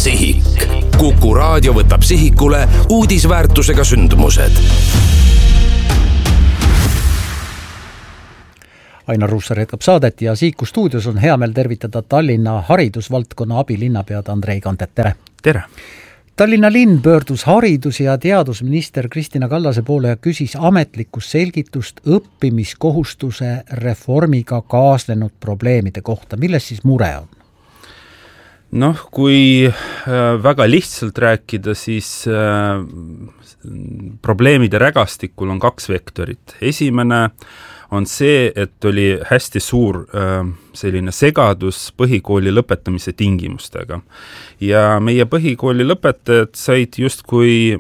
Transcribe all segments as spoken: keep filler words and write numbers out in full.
Sihik. Kuku Raadio võtab sihikule uudisväärtusega sündmused. Ainar Ruussaar jätkab saadet ja Sihiku stuudios on hea meel tervitada Tallinna haridusvaldkonna abilinnapead Andrei Kantet. Tere! Tere! Tallinna linn pöördus haridus- ja teadusminister Kristina Kallase poole ja küsis ametlikust selgitust õppimiskohustuse reformiga kaasnenud probleemide kohta. Milles siis mure on? Noh, kui väga lihtsalt rääkida, siis probleemide rägastikul on kaks vektorit. Esimene on see, et oli hästi suur selline segadus põhikooli lõpetamise tingimustega. Ja meie põhikooli lõpetajad said justkui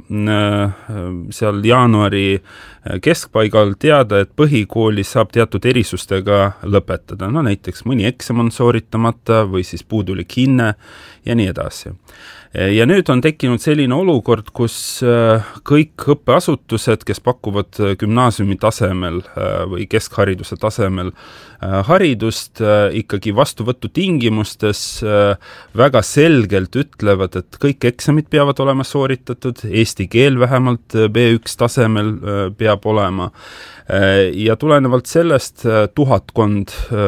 seal jaanuari keskpaigal teada, et põhikooli saab teatud erisustega lõpetada. No näiteks mõni eksam on sooritamata või siis puudulik hinne ja nii edasi. Ja nüüd on tekkinud selline olukord, kus kõik õppeasutused, kes pakuvad gümnaasiumi tasemel või keskhariduse tasemel haridust, ikkagi vastuvõtu tingimustes väga selgelt ütlevad, et kõik eksamid peavad olema sooritatud, eesti keel vähemalt B üks tasemel peab olema. Ja tulenevalt sellest tuhatkond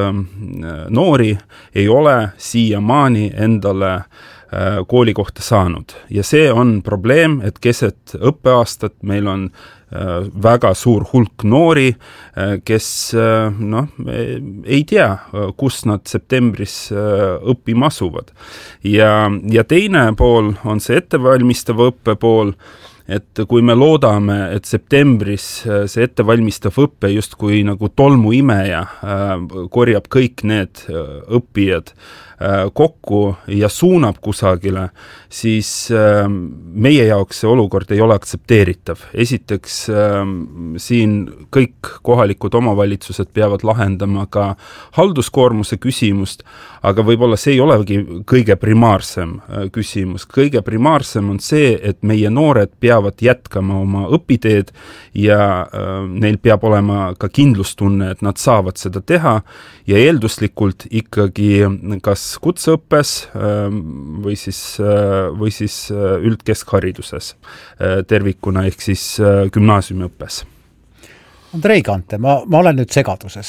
noori ei ole siiamaani endale kooli kohta saanud. Ja see on probleem, et keset õppeaastat meil on väga suur hulk noori, kes noh, ei tea, kus nad septembris õppima asuvad. Ja, ja teine pool on see ettevalmistava õppe pool, et kui me loodame, et septembris see ettevalmistav õppe justkui nagu tolmuimeja korjab kõik need õppijad kokku ja suunab kusagile, siis meie jaoks see olukord ei ole aktsepteeritav. Esiteks siin kõik kohalikud omavalitsused peavad lahendama ka halduskoormuse küsimust, aga võib-olla see ei olegi kõige primaarsem küsimus. Kõige primaarsem on see, et meie noored peavad jätkama oma õpiteed ja neil peab olema ka kindlustunne, et nad saavad seda teha ja eelduslikult ikkagi kas kutseõppes või siis, või siis üldkeskhariduses tervikuna ehk siis gümnaasiumiõppes. Andrei Kante, ma, ma olen nüüd segaduses.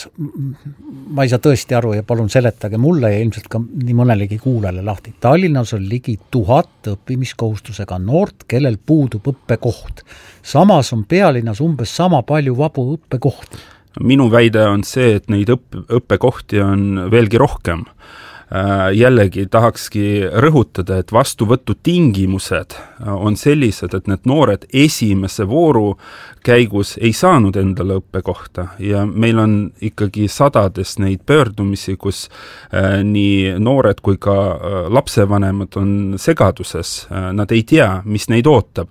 Ma ei saa tõesti aru ja palun seletage mulle ja ilmselt ka nii mõnelegi kuulajale lahti. Tallinnas on ligi tuhat õppimiskohustusega noort, kellel puudub õppekoht. Samas on pealinnas umbes sama palju vabu õppekohti. Minu väide on see, et neid õppe, õppekohti on veelgi rohkem. Jällegi tahakski rõhutada, et vastuvõtu tingimused on sellised, et need noored esimese vooru käigus ei saanud endale õppekohta ja meil on ikkagi sadades neid pöördumisi, kus nii noored kui ka lapsevanemad on segaduses, nad ei tea, mis neid ootab.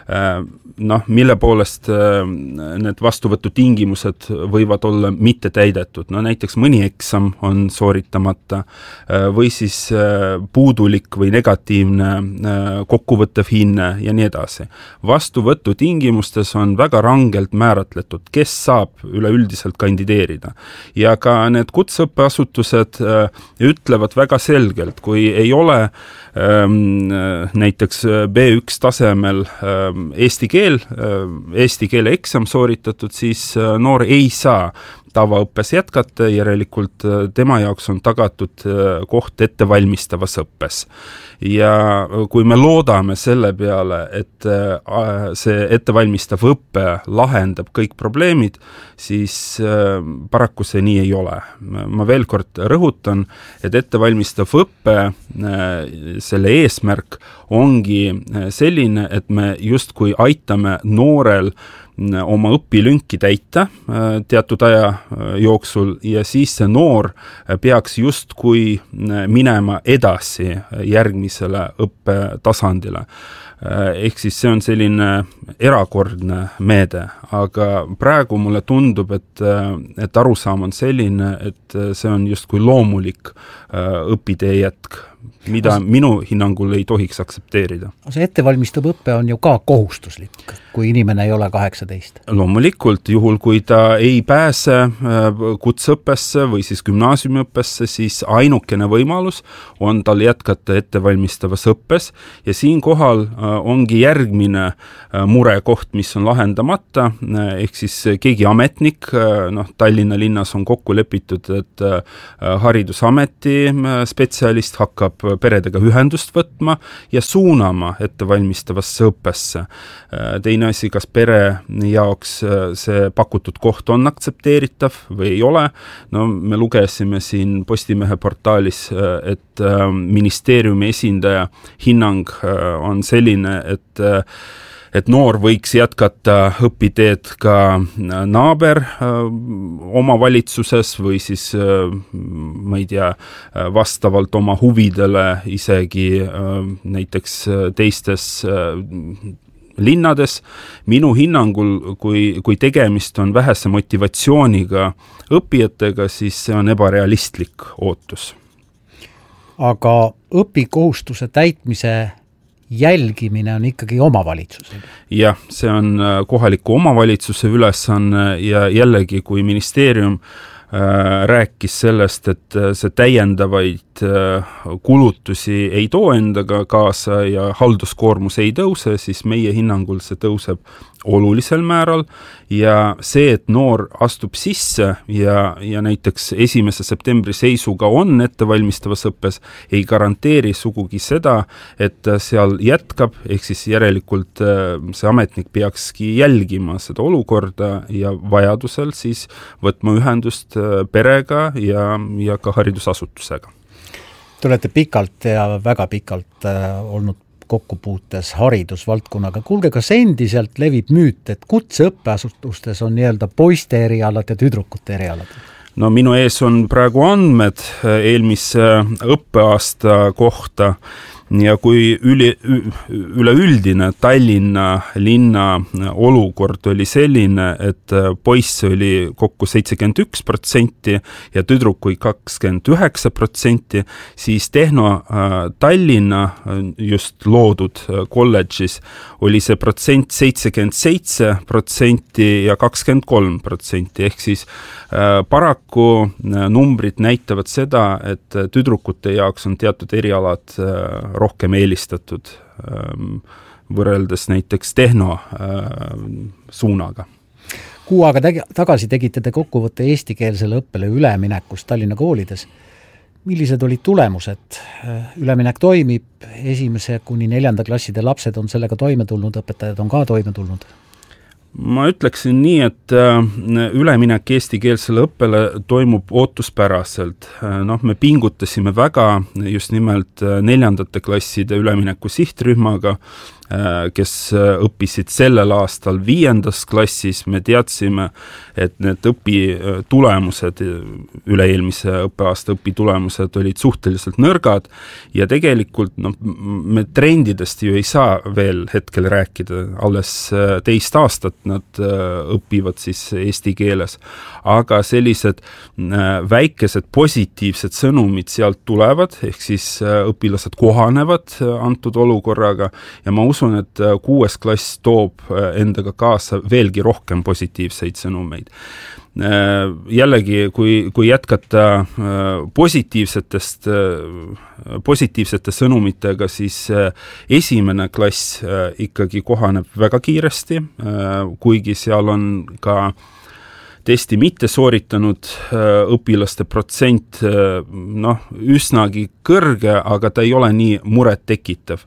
Noh, mille poolest need vastuvõtu tingimused võivad olla mitte täidetud. No näiteks mõni eksam on sooritamata või siis puudulik või negatiivne kokkuvõttev hinne ja nii edasi. Vastuvõtu tingimustes on väga rangelt määratletud, kes saab üleüldiselt kandideerida. Ja ka need kutseõppeasutused ütlevad väga selgelt, kui ei ole näiteks B üks tasemel eesti keel, eesti keele eksam sooritatud, siis noor ei saa tavaõppes jätkata, järelikult tema jaoks on tagatud koht ettevalmistavas õppes. Ja kui me loodame selle peale, et see ettevalmistav õppe lahendab kõik probleemid, siis paraku see nii ei ole. Ma veel kord rõhutan, et ettevalmistav õppe, selle eesmärk ongi selline, et me justkui aitame noorel oma õpilünki täita teatud aja jooksul ja siis see noor peaks justkui minema edasi järgmisele õppetasandile. Ehk siis see on selline erakordne meede, aga praegu mulle tundub, et, et arusaam on selline, et see on justkui loomulik õpitee jätk. mida As... minu hinnangul ei tohiks aktsepteerida. See ettevalmistav õpe on ju ka kohustuslik, kui inimene ei ole kaheksateist. Loomulikult, juhul kui ta ei pääse kutseõppesse või siis gümnaasiumiõppesse, siis ainukene võimalus on tal jätkata ettevalmistavas õppes ja siinkohal ongi järgmine murekoht, mis on lahendamata, ehk siis keegi ametnik, noh, Tallinna linnas on kokku lepitud, et haridusameti spetsialist hakkab peredega ühendust võtma ja suunama ettevalmistavasse õppesse. Teine asi, kas pere jaoks see pakutud koht on aktsepteeritav või ei ole. No me lugesime siin Postimehe portaalis, et ministeeriumi esindaja hinnang on selline, et et noor võiks jätkata õpiteed ka naaber omavalitsuses või siis, ma ei tea, vastavalt oma huvidele isegi näiteks teistes linnades. Minu hinnangul, kui, kui tegemist on vähese motivatsiooniga õppijatega, siis see on ebarealistlik ootus. Aga õpikohustuse täitmise jälgimine on ikkagi omavalitsusega. Jah, see on kohaliku omavalitsuse ülesanne ja jällegi, kui ministeerium rääkis sellest, et see täiendavaid kulutusi ei too endaga kaasa ja halduskoormus ei tõuse, siis meie hinnangul see tõuseb olulisel määral ja see, et noor astub sisse ja, ja näiteks esimese septembri seisuga on ettevalmistavas õppes, ei garanteeri sugugi seda, et seal jätkab, ehk siis järelikult see ametnik peakski jälgima seda olukorda ja vajadusel siis võtma ühendust perega ja, ja ka haridusasutusega. Te olete pikalt ja väga pikalt olnud kokkupuutes haridusvaldkonnaga. Kuulge, kas endiselt levib müüt, et kutseõppeasutustes on nii-öelda poiste erialad ja tüdrukute erialad? No minu ees on praegu andmed eelmise õppeaasta kohta ja kui üli, üleüldine Tallinna linna olukord oli selline, et poiss oli kokku seitsekümmend üks protsenti ja tüdrukuid kakskümmend üheksa protsenti, siis Tehno Tallinna just loodud kolledžis oli see protsent seitsekümmend seitse protsenti ja kakskümmend kolm protsenti, ehk siis paraku numbrid näitavad seda, et tüdrukute jaoks on teatud erialad rohkem eelistatud võrreldes näiteks Tehno suunaga. Kuu aega tegi, tagasi tegite te kokkuvõtte eestikeelsele õppele üleminekust Tallinna koolides. Millised olid tulemused? Üleminek toimib, esimese kuni neljanda klasside lapsed on sellega toime tulnud, õpetajad on ka toime tulnud? Ma ütleksin nii, et üleminek eestikeelsele õppele toimub ootuspäraselt. Noh, me pingutasime väga just nimelt neljandate klasside ülemineku sihtrühmaga, kes õppisid sellel aastal viiendas klassis. Me teadsime, et need õpitulemused, üle-eelmise õppeaasta õpitulemused olid suhteliselt nõrgad ja tegelikult no, me trendidest ju ei saa veel hetkel rääkida, alles teist aastat nad õpivad siis eesti keeles, aga sellised väikesed positiivsed sõnumid sealt tulevad, ehk siis õpilased kohanevad antud olukorraga ja ma usun, et kuues klass toob endaga kaasa veelgi rohkem positiivseid sõnumeid. Jällegi, kui, kui jätkata positiivsetest, positiivsete sõnumitega, siis esimene klass ikkagi kohaneb väga kiiresti, kuigi seal on ka testi mitte sooritanud õpilaste protsent noh, üsnagi kõrge, aga ta ei ole nii muret tekitav.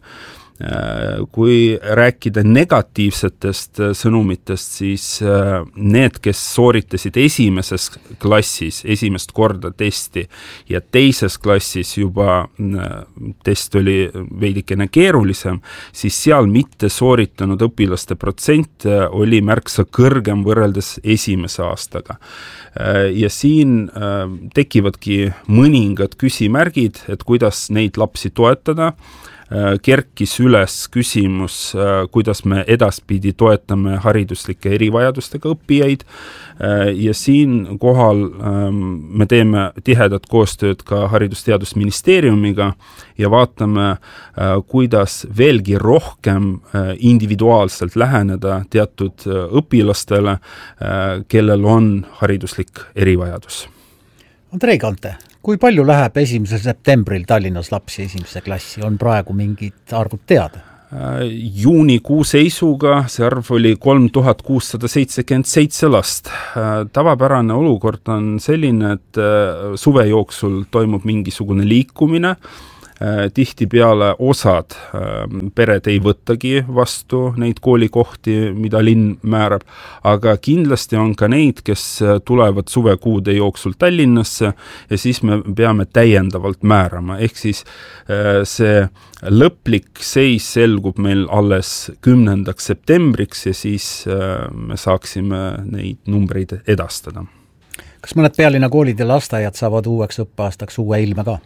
Kui rääkida negatiivsetest sõnumitest, siis need, kes sooritasid esimeses klassis esimest korda testi ja teises klassis juba test oli veidikene keerulisem, siis seal mitte sooritanud õpilaste protsent oli märksa kõrgem võrreldes esimese aastaga. Ja siin tekivadki mõningad küsimärgid, et kuidas neid lapsi toetada. kerkis üles küsimus, kuidas me edaspidi toetame hariduslike erivajadustega õppijaid ja siin kohal me teeme tihedat koostööd ka Haridus-Teadusministeeriumiga ja vaatame, kuidas veelgi rohkem individuaalselt läheneda teatud õpilastele, kellel on hariduslik erivajadus. Andrei Kante, kui palju läheb esimesel septembril Tallinnas lapsi esimese klassi? On praegu mingid arvud teada? Juunikuu seisuga see arv oli kolm tuhat kuussada seitsekümmend seitse last. Tavapärane olukord on selline, et suve jooksul toimub mingisugune liikumine. Tihti peale osad pered ei võttagi vastu neid koolikohti, mida linn määrab, aga kindlasti on ka neid, kes tulevad suvekuude jooksul Tallinnasse ja siis me peame täiendavalt määrama. Ehk siis see lõplik seis selgub meil alles kümnendaks septembriks ja siis me saaksime neid numbreid edastada. Kas mõned pealinna koolid ja lasteaiad saavad uueks õppeaastaks uue ilme ka?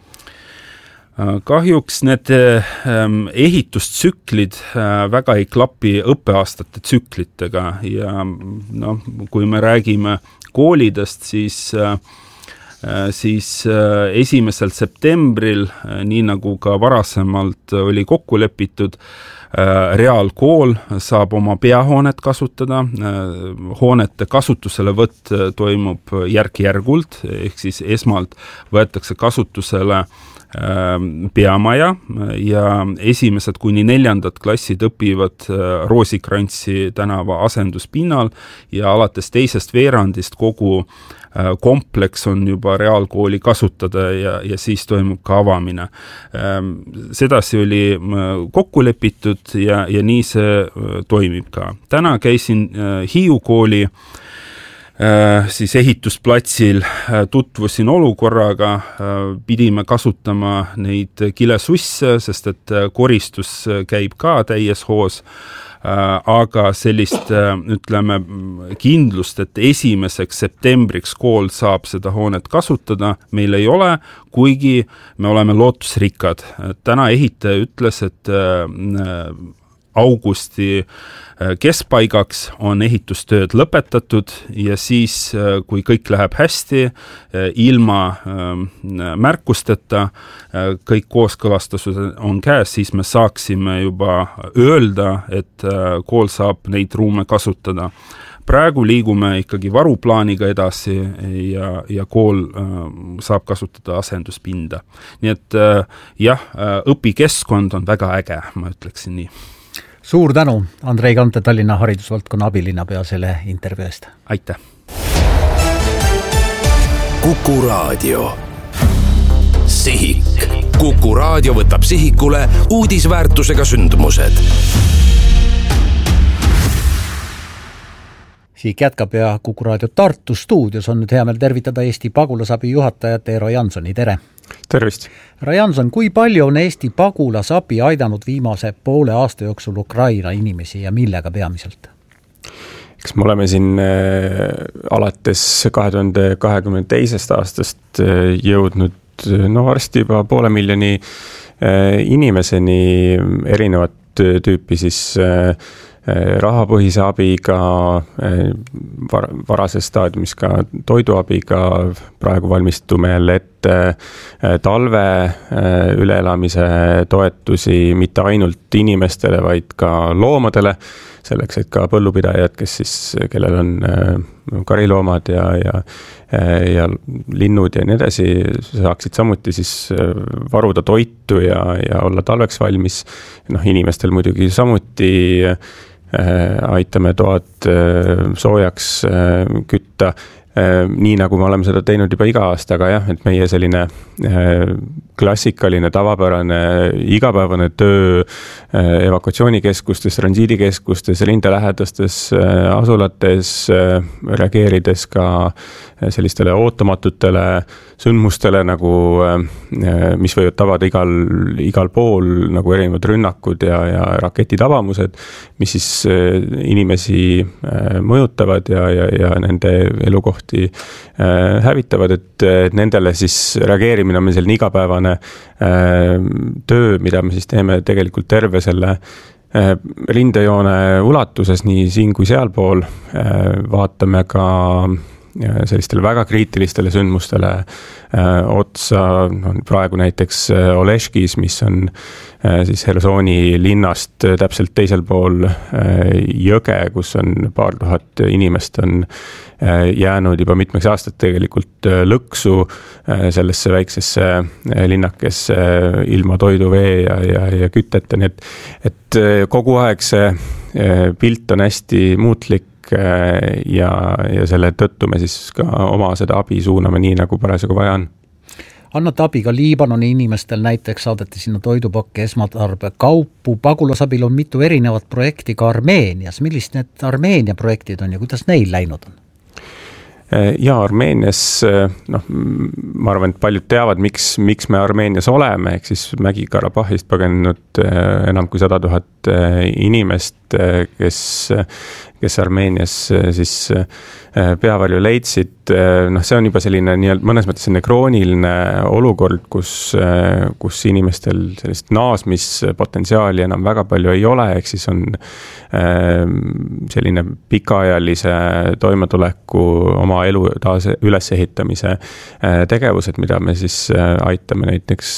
Kahjuks need ehitustsüklid väga ei klapi õppeaastate tsüklitega ja no, kui me räägime koolidest, siis, siis esimesel septembril, nii nagu ka varasemalt oli kokku lepitud, reaalkool saab oma peahoonet kasutada, hoonete kasutuselevõtt toimub järk-järgult, ehk siis esmalt võetakse kasutusele peamaja ja esimesed kuni neljandad klassid õpivad Roosikrantsi tänava asenduspinnal ja alates teisest veerandist kogu kompleks on juba reaalkooli kasutada ja, ja siis toimub ka avamine. Sedasi oli kokku lepitud ja, ja nii see toimib ka. Täna käisin Hiiu kooli siis ehitusplatsil, tutvusin olukorraga, pidime kasutama neid kilesusse, sest et koristus käib ka täies hoos, aga sellist, ütleme, kindlust, et esimeseks septembriks kool saab seda hoonet kasutada, meil ei ole, kuigi me oleme lootusrikkad. Täna ehitaja ütles, et augusti keskpaigaks on ehitustööd lõpetatud ja siis, kui kõik läheb hästi, ilma märkusteta, kõik kooskõlastused on käes, siis me saaksime juba öelda, et kool saab neid ruume kasutada. Praegu liigume ikkagi varuplaaniga edasi ja, ja kool saab kasutada asenduspinda. Nii et jah, õpikeskkond on väga äge, ma ütleksin nii. Suur tänu, Andrei Kante, Tallinna haridusvaldkonna abilinnapea selle intervjuu eest. Aitäh! Kuku Raadio. Sihik. Kuku Raadio võtab sihikule uudisväärtusega sündmused. Sihik jätkab ja Kuku Raadio Tartu stuudios on nüüd hea meel tervitada Eesti pagulasabi juhatajat Eero Jansoni. Tere! Tervist! Härra Janson, kui palju on Eesti pagulasabi aidanud viimase poole aasta jooksul Ukraina inimesi ja millega peamiselt? Eks me oleme siin äh, alates kahe tuhande kahekümne teisest aastast äh, jõudnud no varsti juba poole miljoni äh, inimeseni erinevat tüüpi siis äh, rahapõhise abiga, var, varases staadiumis ka toiduabiga, praegu valmistume jälle ette talve üleelamise toetusi mitte ainult inimestele, vaid ka loomadele, selleks, et ka põllupidajad, kes siis, kellel on kariloomad ja, ja, ja linnud ja nii edasi, saaksid samuti siis varuda toitu ja, ja olla talveks valmis. Noh, inimestel muidugi samuti aitame toad soojaks kütta, nii nagu me oleme seda teinud juba iga aasta, aga jah, et meie selline klassikaline, tavapärane, igapäevane töö evakuatsioonikeskustes, transiidikeskustes, rindelähedastes asulates, reageerides ka sellistele ootamatutele sündmustele, nagu, mis võivad tabada igal, igal pool, nagu erinevad rünnakud ja, ja raketitabamused, mis siis inimesi mõjutavad ja, ja, ja nende elukohti kohti äh, hävitavad, et, et nendele siis reageerimine on meil selline igapäevane äh, töö, mida me siis teeme tegelikult terve selle äh, rindejoone ulatuses, nii siin kui sealpool. Äh, vaatame ka sellistele väga kriitilistele sündmustele äh, otsa, no, praegu näiteks äh, Oleškis, mis on äh, siis Hersoni linnast äh, täpselt teisel pool äh, jõge, kus on paar tuhat inimest on äh, jäänud juba mitmeks aastat tegelikult äh, lõksu äh, sellesse väiksesse äh, linnakesse äh, ilma toidu, vee ja, ja, ja kütteta, nii et, et äh, kogu aeg see äh, pilt on hästi muutlik ja, ja selle tõttu me siis ka oma seda abi suuname nii, nagu parasjagu vaja on. Annate abi ka Liibanoni inimestel, näiteks saadeti sinna toidupakke, esmatarbe kaupu, pagulasabil on mitu erinevat projekti ka Armeenias. Millist need Armeenia projektid on ja kuidas neil läinud on? Ja Armeenias, noh, ma arvan, et paljud teavad, miks, miks me Armeenias oleme, ehk siis Mägi-Karabahhist pagenud enam kui sada tuhat inimest, kes, kes Armeenias siis peavarju leidsid. Noh, see on juba selline nii-öelda mõnes mõttes selline krooniline olukord, kus, kus inimestel sellist naasmispotentsiaali enam väga palju ei ole, ehk siis on selline pikaajalise toimetuleku oma elu taas ülesehitamise tegevused, mida me siis aitame näiteks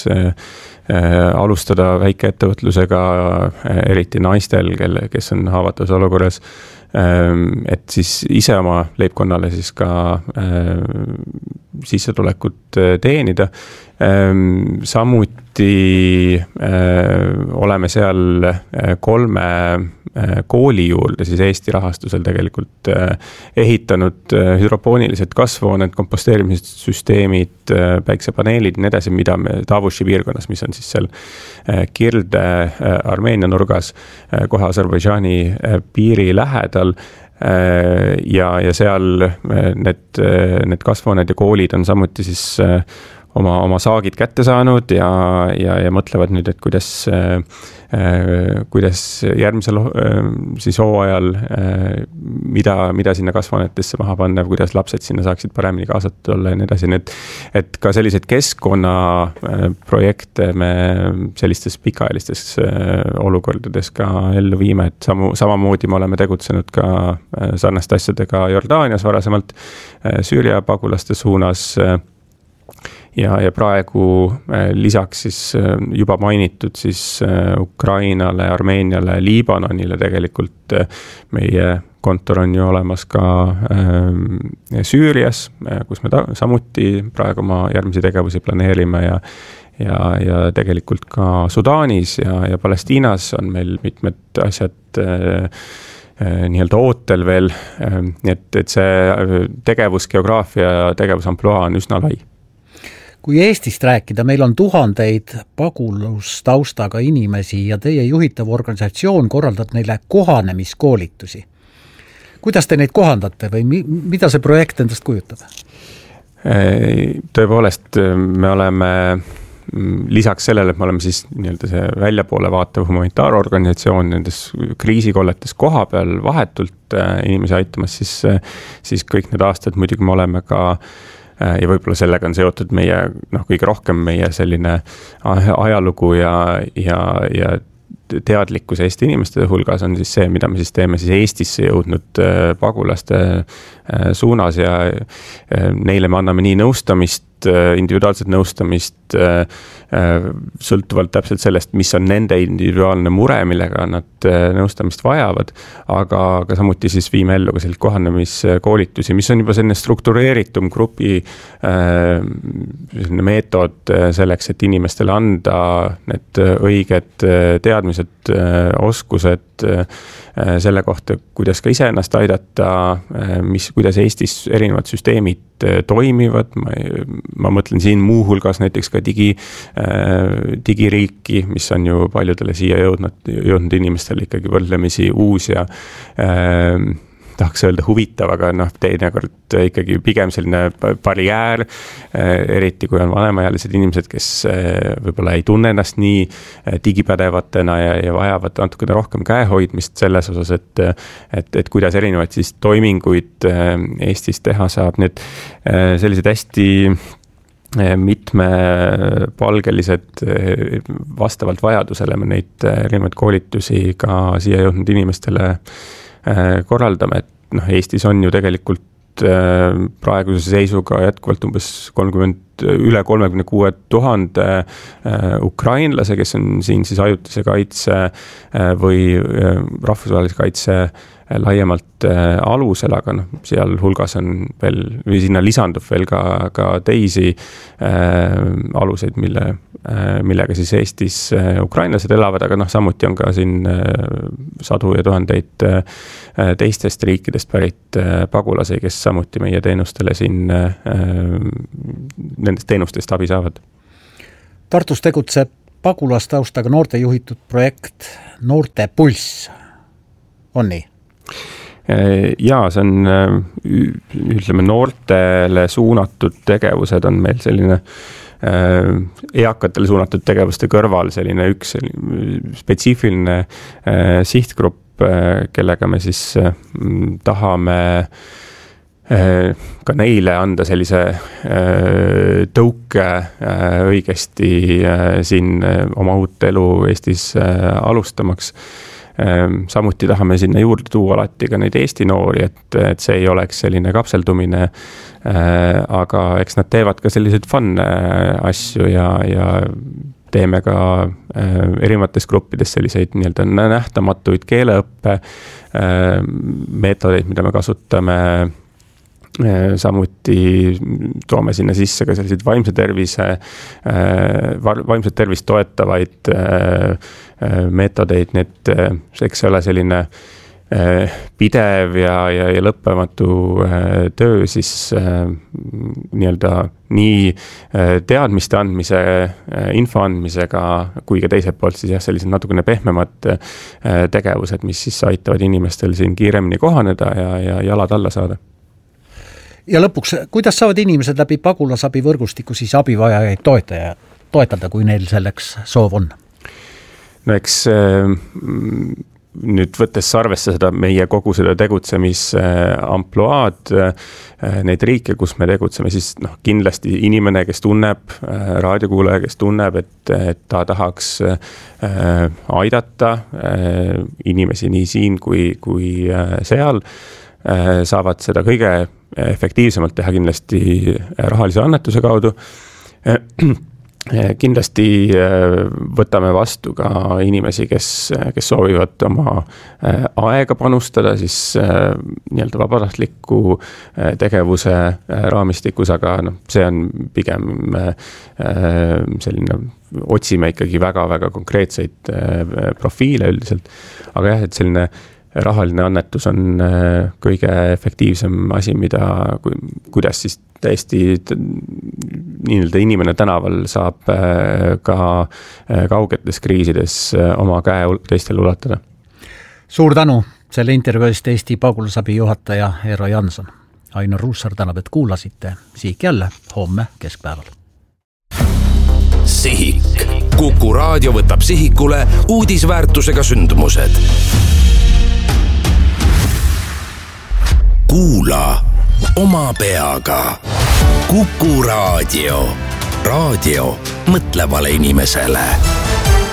alustada väikeettevõtlusega, eriti naistel, kelle, kes on haavatavas olukorras, et siis ise oma leibkonnale siis ka äh, sissetulekut teenida. Ähm, samuti äh, oleme seal kolme äh, kooli juurde siis Eesti rahastusel tegelikult äh, ehitanud äh, hüdropoonilised kasvuhooned, komposteerimissüsteemid, äh, päiksepaneelid, nii edasi, mida me Tavuši piirkonnas, mis on siis seal äh, Kirde äh, Armeenia nurgas, äh, kohe Aserbaidžaani äh, piiri lähedal. Ja, ja seal need, need kasvuhooned ja koolid on samuti siis oma, oma saagid kätte saanud ja, ja, ja mõtlevad nüüd, et kuidas, kuidas järgmisel siis hooajal, mida, mida sinna kasvuhoonetesse maha panna, kuidas lapsed sinna saaksid paremini kaasatud olla ja nii edasi. Need, et ka sellised keskkonnaprojekte me sellistes pikaajalisteks olukordades ka ellu viime, et samu, samamoodi me oleme tegutsenud ka sarnaste asjadega Jordaanias varasemalt, Süüria pagulaste suunas. Ja, ja praegu lisaks siis juba mainitud siis Ukrainale, Armeeniale, Liibanonile tegelikult meie kontor on ju olemas ka Süürias, kus me ta, samuti praegu oma järgmisi tegevusi planeerime ja ja, ja tegelikult ka Sudaanis ja, ja Palestiinas on meil mitmed asjad nii-öelda ootel veel, et, et see tegevusgeograafia ja tegevusampluaa on üsna lai. Kui Eestist rääkida, meil on tuhandeid pagulustaustaga inimesi ja teie juhitav organisatsioon korraldab neile kohanemiskoolitusi. Kuidas te neid kohandate või mi- mida see projekt endast kujutab? Tõepoolest, me oleme lisaks sellele, et me oleme siis nii-öelda see väljapoole vaatav humanitaarorganisatsioon nendes kriisikolletes koha peal vahetult inimesi aitamas, siis, siis kõik need aastad muidugi me oleme ka ja võib-olla sellega on seotud meie, noh, kõige rohkem meie selline ajalugu ja, ja, ja teadlikkus Eesti inimeste hulgas on siis see, mida me siis teeme siis Eestisse jõudnud pagulaste suunas ja neile me anname nii nõustamist, individuaalset nõustamist, sõltuvalt täpselt sellest, mis on nende individuaalne mure, millega nad nõustamist vajavad, aga ka samuti siis viime ellu ka sellised kohanemiskoolitusi, mis on juba selline struktureeritum grupi selline meetod selleks, et inimestele anda need õiged teadmised, oskused selle kohta, kuidas ka ise ennast aidata, mis, kuidas Eestis erinevad süsteemid toimivad, ma, ma mõtlen siin muu hulgas näiteks ka digi, digiriiki, mis on ju paljudele siia jõudnud, jõudnud inimestele ikkagi võrdlemisi uus ja tahaks öelda huvitav, aga noh, teinekord ikkagi pigem selline barjäär, eriti kui on vanemaealised inimesed, kes võib-olla ei tunne ennast nii digipädevatena ja, ja vajavad natukene rohkem käehoidmist selles osas, et, et, et kuidas erinevaid siis toiminguid Eestis teha saab. Need sellised hästi mitmepalgelised vastavalt vajadusele me neid erinevaid koolitusi ka siia jõudnud inimestele korraldame, et noh, Eestis on ju tegelikult praeguse seisuga jätkuvalt umbes kolmkümmend, üle kolmekümne kuue tuhande ukrainlase, kes on siin siis ajutise kaitse või rahvusvahelise kaitse laiemalt alusel, aga noh, seal hulgas on veel, või sinna lisandub veel ka, ka teisi äh, aluseid, mille, äh, millega siis Eestis äh, ukrainlased elavad, aga noh, samuti on ka siin äh, sadu ja tuhandeid äh, teistest riikidest pärit äh, pagulasi, kes samuti meie teenustele siin äh, nendest teenustest abi saavad. Tartus tegutseb pagulastaustaga noorte juhitud projekt Noorte Pulss, on nii? Jaa, see on, ütleme, noortele suunatud tegevused on meil selline eakatele suunatud tegevuste kõrval selline üks spetsiifiline sihtgrupp, kellega me siis tahame ka neile anda sellise tõuke õigesti siin oma uut elu Eestis alustamaks. Samuti tahame sinna juurde tuua alati ka neid Eesti noori, et, et see ei oleks selline kapseldumine, aga eks nad teevad ka selliseid fun asju ja, ja teeme ka erinevates gruppides selliseid nii-öelda nähtamatuid keeleõppe meetodeid, mida me kasutame. Samuti toome sinna sisse ka selliseid vaimse tervise, vaimset tervist toetavaid meetodeid, need eks ole selline pidev ja, ja, ja lõppematu töö siis nii-öelda nii teadmiste andmise, info andmisega, kui ka teiselt poolt siis jah, sellised natukene pehmemad tegevused, mis siis aitavad inimestel siin kiiremini kohaneda ja, ja jalad alla saada. Ja lõpuks, kuidas saavad inimesed läbi pagulasabi võrgustiku siis abivajajaid toetaja, toetada, kui neil selleks soov on? No eks nüüd võttes arvesse seda meie kogu seda tegutsemisampluaad, neid riike, kus me tegutseme, siis noh, kindlasti inimene, kes tunneb, raadiokuulaja, kes tunneb, et, et ta tahaks aidata inimesi nii siin kui, kui seal, saavad seda kõige efektiivsemalt teha kindlasti rahalise annetuse kaudu. Kindlasti võtame vastu ka inimesi, kes, kes soovivad oma aega panustada siis nii-öelda vabatahtliku tegevuse raamistikus, aga noh, see on pigem selline, otsime ikkagi väga-väga konkreetseid profiile üldiselt, aga jah, et selline rahaline annetus on kõige efektiivsem asi, mida, kuidas siis täiesti nii-öelda inimene tänaval saab ka kaugetes kriisides oma käe teistele ulatada. Suur tänu selle intervjuust Eesti pagulasabi juhataja Eero Janson. Ainar Ruussaar tänab, et kuulasite. Sihik jälle homme keskpäeval. Sihik. Kuku raadio võtab sihikule uudisväärtusega sündmused. Kuula oma peaga. Kuku raadio. Raadio mõtlevale inimesele.